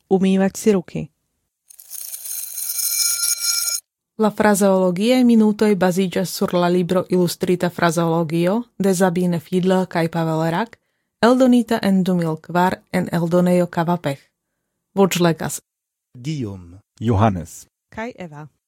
umývať si ruky. La fraseologie minutoj baziĝas sur la libro Illustrita fraseologio de Sabine Fiedler kaj Pavel Rak, eldonita en 2004 en eldonejo Kavapech. Voĉlegas Guillaume, Johannes kaj Eva.